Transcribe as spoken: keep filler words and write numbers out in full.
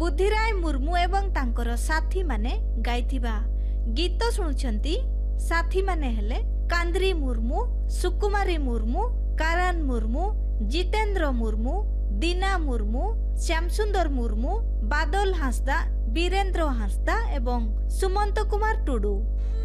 बुद्धिराय मुर्मू एवं तांकर साथी माने गाइथिबा गीत शुणुछंती। साथी माने हेले कांद्री मुर्मू, सुकुमारी मुर्मू, कारान मुर्मू, जितेंद्र मुर्मू, दीना मुर्मू, श्यामसुंदर मुर्मू, बादल हांसदा, वीरेंद्र हांसदा एवं सुमंत कुमार टुडू।